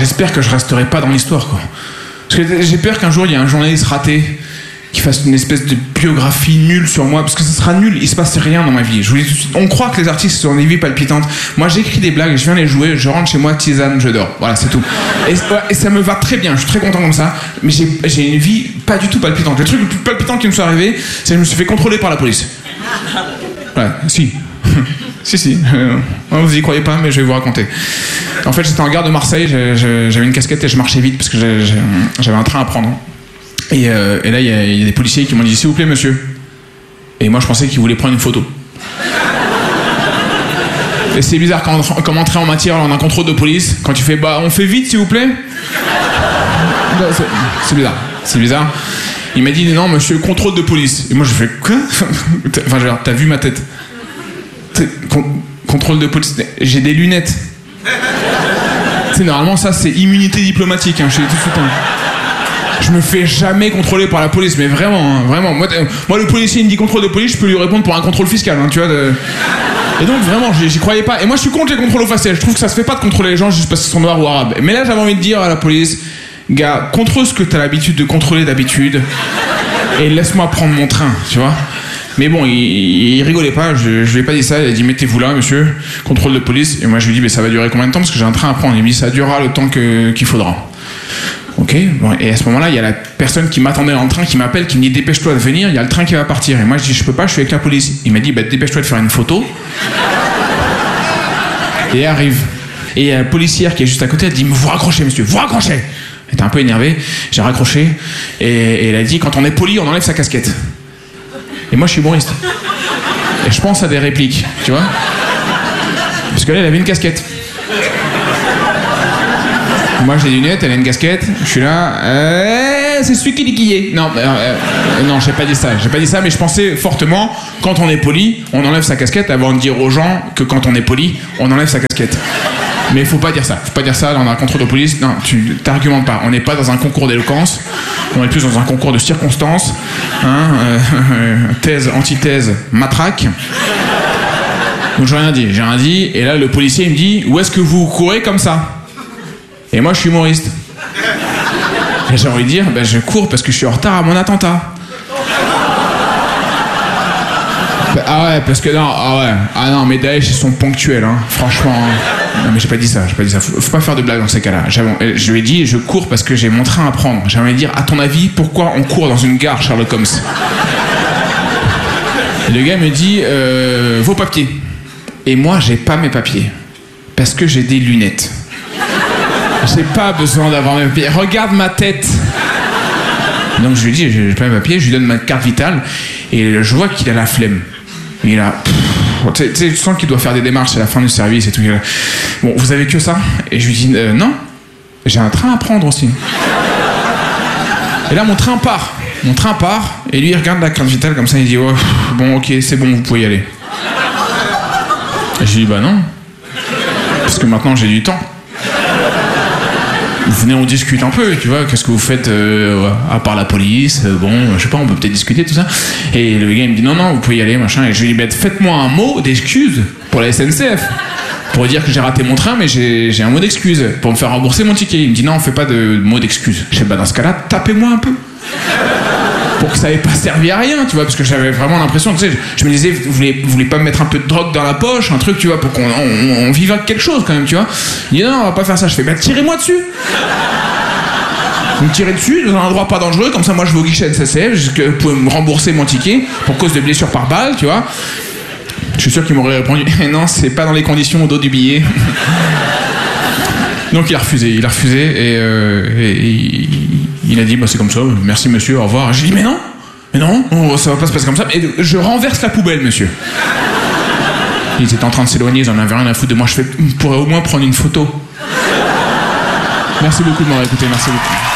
j'espère que je resterai pas dans l'histoire, quoi. Parce que j'ai peur qu'un jour, il y ait un journaliste raté qui fasse une espèce de biographie nulle sur moi, parce que ce sera nul, il se passe rien dans ma vie. Je vous dis tout de suite, on croit que les artistes sont des vies palpitantes. Moi, j'écris des blagues, je viens les jouer, je rentre chez moi, tisane, je dors. Voilà, c'est tout. Et ça me va très bien, je suis très content comme ça, mais j'ai une vie pas du tout palpitante. Le truc le plus palpitant qui me soit arrivé, c'est que je me suis fait contrôler par la police. Voilà, si. Si. Vous y croyez pas, mais je vais vous raconter. En fait, j'étais en gare de Marseille, j'avais une casquette et je marchais vite parce que j'avais un train à prendre. Et là, il y a des policiers qui m'ont dit « S'il vous plaît, monsieur ». Et moi, je pensais qu'ils voulaient prendre une photo. Et c'est bizarre, quand entrer en matière dans un contrôle de police, quand tu fais « Bah, on fait vite, s'il vous plaît ». C'est bizarre. Il m'a dit « Non, monsieur, contrôle de police ». Et moi, je fais « Quoi ?» Enfin, genre, t'as vu ma tête. Contrôle de police. J'ai des lunettes. Tu sais, normalement, ça, c'est immunité diplomatique. Hein, je sais tout de suite. Je me fais jamais contrôler par la police, mais vraiment, hein, vraiment. Moi, le policier, il me dit contrôle de police, je peux lui répondre pour un contrôle fiscal, hein, tu vois. Et donc, vraiment, j'y croyais pas. Et moi, je suis contre les contrôles aux faciès. Je trouve que ça se fait pas de contrôler les gens juste parce qu'ils sont noirs ou arabes. Mais là, j'avais envie de dire à la police, gars, contrôle ce que t'as l'habitude de contrôler d'habitude, et laisse-moi prendre mon train, tu vois. Mais bon, il rigolait pas, je lui ai pas dit ça, il a dit mettez-vous là, monsieur, contrôle de police. Et moi, je lui ai dit, mais ça va durer combien de temps parce que j'ai un train à prendre. Il me dit, ça durera le temps qu'il faudra. Ok, bon, et à ce moment-là, il y a la personne qui m'attendait dans le train qui m'appelle, qui me dit dépêche-toi de venir, il y a le train qui va partir. Et moi je dis je peux pas, je suis avec la police. Il m'a dit bah dépêche-toi de faire une photo. Et elle arrive. Et il y a la policière qui est juste à côté, elle dit vous raccrochez monsieur, vous raccrochez. Elle était un peu énervée, j'ai raccroché et elle a dit quand on est poli, on enlève sa casquette. Et moi je suis humoriste. Et je pense à des répliques, tu vois. Parce qu'elle avait une casquette. Moi j'ai des lunettes, elle a une casquette, je suis là, c'est celui qui dit qui est. Non, non, j'ai pas dit ça, mais je pensais fortement, quand on est poli, on enlève sa casquette avant de dire aux gens que quand on est poli, on enlève sa casquette. Mais faut pas dire ça, là on a un contrôle de police, non, tu t'argumentes pas, on n'est pas dans un concours d'éloquence, on est plus dans un concours de circonstances, hein, thèse, antithèse, matraque. Donc j'ai rien dit, et là le policier il me dit, où est-ce que vous courez comme ça ? Et moi, je suis humoriste. Et j'ai envie de dire, ben, je cours parce que je suis en retard à mon attentat. Ah ouais, parce que non, non, mais Daesh, ils sont ponctuels, hein, franchement. Hein. Non, mais j'ai pas dit ça. Faut pas faire de blagues dans ces cas-là. Je lui ai dit, je cours parce que j'ai mon train à prendre. J'ai envie de dire, à ton avis, pourquoi on court dans une gare, Sherlock Holmes ? Et le gars me dit, vos papiers. Et moi, j'ai pas mes papiers. Parce que j'ai des lunettes. J'ai pas besoin d'avoir mes papiers. Regarde ma tête. Donc je lui dis, j'ai pas mes papiers, je lui donne ma carte vitale et je vois qu'il a la flemme. Il a... Tu sens qu'il doit faire des démarches à la fin du service et tout. Bon, vous avez que ça ? Et je lui dis, non, j'ai un train à prendre aussi. Et là, mon train part, et lui, il regarde la carte vitale comme ça, il dit, oh, bon, ok, c'est bon, vous pouvez y aller. Et je lui dis, bah non, parce que maintenant, j'ai du temps. Venez, on discute un peu, tu vois, qu'est-ce que vous faites à part la police, bon, je sais pas, on peut peut-être discuter, tout ça. Et le gars, il me dit, non, vous pouvez y aller, machin. Et je lui dis, faites-moi un mot d'excuse pour la SNCF. Pour dire que j'ai raté mon train, mais j'ai un mot d'excuse pour me faire rembourser mon ticket. Il me dit, non, on fait pas de mot d'excuse. Je sais pas, dans ce cas-là, tapez-moi un peu. Pour que ça n'ait pas servi à rien, tu vois, parce que j'avais vraiment l'impression, tu sais, je me disais, vous voulez pas me mettre un peu de drogue dans la poche, un truc, tu vois, pour qu'on vive avec quelque chose quand même, tu vois. Il dit non, on va pas faire ça. Je fais, tirez-moi dessus. Vous me tirez dessus dans un endroit pas dangereux, comme ça moi je vais au guichet de SNCF, vous pouvez me rembourser mon ticket pour cause de blessures par balle, tu vois. Je suis sûr qu'il m'aurait répondu, non, c'est pas dans les conditions au dos du billet. Donc il a refusé et il a dit c'est comme ça, merci monsieur, au revoir. J'ai dit mais non, ça va pas se passer comme ça. Et je renverse la poubelle monsieur. Ils étaient en train de s'éloigner, ils en avaient rien à foutre de moi. Je pourrais au moins prendre une photo. Merci beaucoup de m'avoir écouté, merci beaucoup.